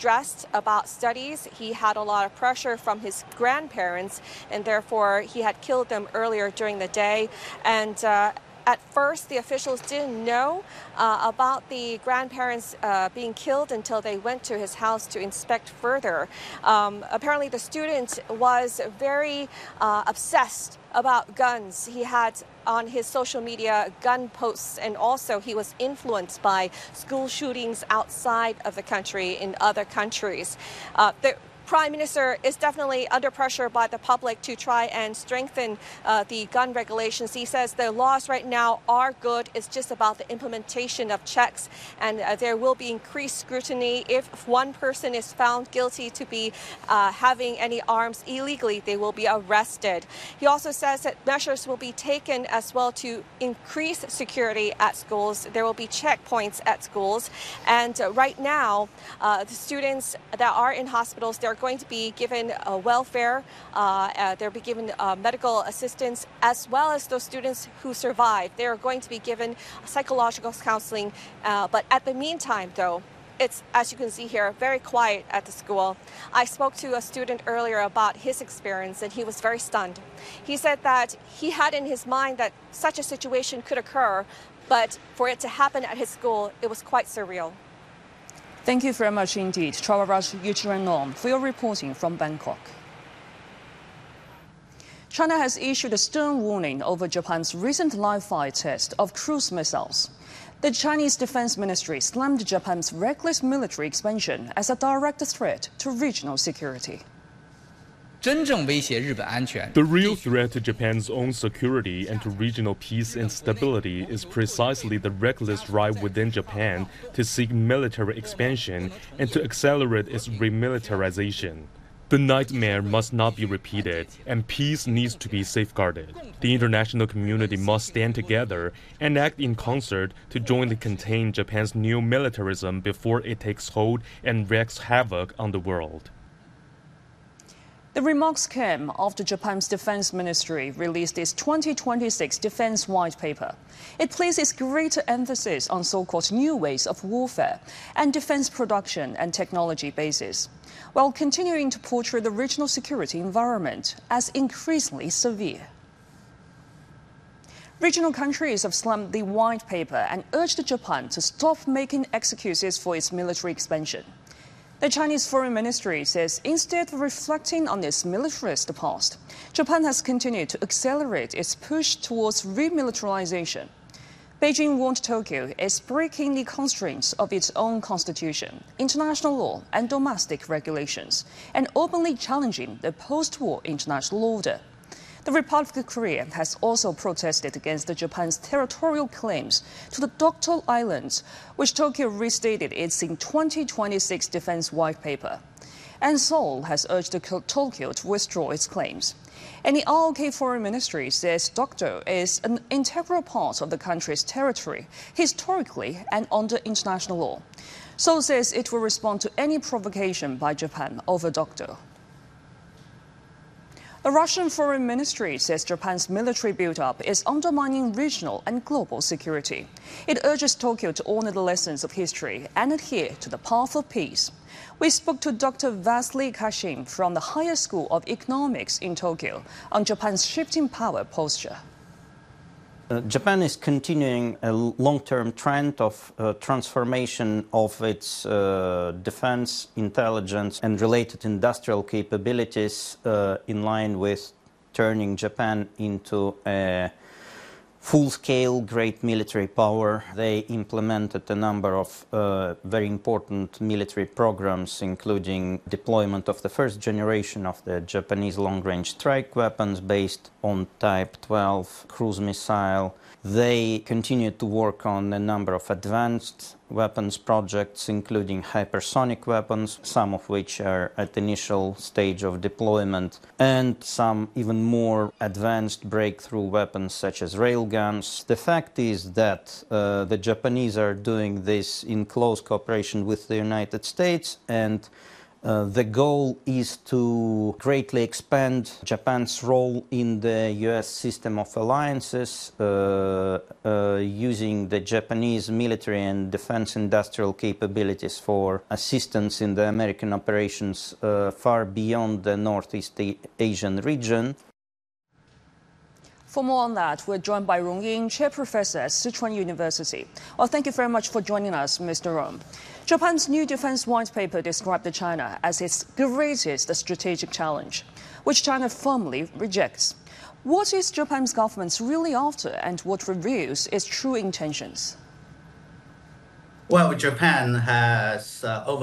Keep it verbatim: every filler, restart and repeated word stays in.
stressed about studies. He had a lot of pressure from his grandparents, and therefore he had killed them earlier during the day. And uh, At first, the officials didn't know uh, about the grandparents uh, being killed until they went to his house to inspect further. Um, apparently, the student was very uh, obsessed about guns. He had on his social media gun posts, and also he was influenced by school shootings outside of the country in other countries. Uh, the Prime Minister is definitely under pressure by the public to try and strengthen uh, the gun regulations. He says the laws right now are good. It's just about the implementation of checks, and uh, there will be increased scrutiny. If one person is found guilty to be uh, having any arms illegally, they will be arrested. He also says that measures will be taken as well to increase security at schools. There will be checkpoints at schools, and uh, right now, uh, the students that are in hospitals, they're going to be given uh, welfare, uh, uh, they'll be given uh, medical assistance, as well as those students who survive. They're going to be given psychological counseling. Uh, but at the meantime, though, it's, as you can see here, very quiet at the school. I spoke to a student earlier about his experience, and he was very stunned. He said that he had in his mind that such a situation could occur, but for it to happen at his school, it was quite surreal. Thank you very much indeed, Travelraj Yuchiranon, for your reporting from Bangkok. China has issued a stern warning over Japan's recent live-fire test of cruise missiles. The Chinese Defense Ministry slammed Japan's reckless military expansion as a direct threat to regional security. The real threat to Japan's own security and to regional peace and stability is precisely the reckless drive within Japan to seek military expansion and to accelerate its remilitarization. The nightmare must not be repeated, and peace needs to be safeguarded. The international community must stand together and act in concert to jointly contain Japan's new militarism before it takes hold and wreaks havoc on the world. The remarks came after Japan's Defense Ministry released its twenty twenty-six Defense White Paper. It places greater emphasis on so-called new ways of warfare and defense production and technology bases, while continuing to portray the regional security environment as increasingly severe. Regional countries have slammed the White Paper and urged Japan to stop making excuses for its military expansion. The Chinese Foreign Ministry says instead of reflecting on its militarist past, Japan has continued to accelerate its push towards remilitarization. Beijing warned Tokyo is breaking the constraints of its own constitution, international law and domestic regulations, and openly challenging the post-war international order. The Republic of Korea has also protested against Japan's territorial claims to the Dokdo Islands, which Tokyo restated its in twenty twenty-six Defense White Paper. And Seoul has urged Tokyo to withdraw its claims. And the R O K Foreign Ministry says Dokdo is an integral part of the country's territory, historically and under international law. Seoul says it will respond to any provocation by Japan over Dokdo. The Russian Foreign Ministry says Japan's military build-up is undermining regional and global security. It urges Tokyo to honor the lessons of history and adhere to the path of peace. We spoke to Doctor Vasily Kashin from the Higher School of Economics in Tokyo on Japan's shifting power posture. Uh, Japan is continuing a long-term trend of uh, transformation of its uh, defense, intelligence and related industrial capabilities uh, in line with turning Japan into a full-scale great military power. They implemented a number of uh, very important military programs, including deployment of the first generation of the Japanese long-range strike weapons based on Type twelve cruise missile. They continued to work on a number of advanced weapons projects, including hypersonic weapons, some of which are at the initial stage of deployment, and some even more advanced breakthrough weapons such as railguns. The fact is that uh, the Japanese are doing this in close cooperation with the United States, and Uh, the goal is to greatly expand Japan's role in the U S system of alliances, uh, uh, using the Japanese military and defense industrial capabilities for assistance in the American operations uh, far beyond the Northeast Asian region. For more on that, we're joined by Rong Ying, Chair Professor at Sichuan University. Well, thank you very much for joining us, Mister Rong. Japan's new defense white paper described China as its greatest strategic challenge, which China firmly rejects. What is Japan's government really after, and what reveals its true intentions? Well, Japan has uh, over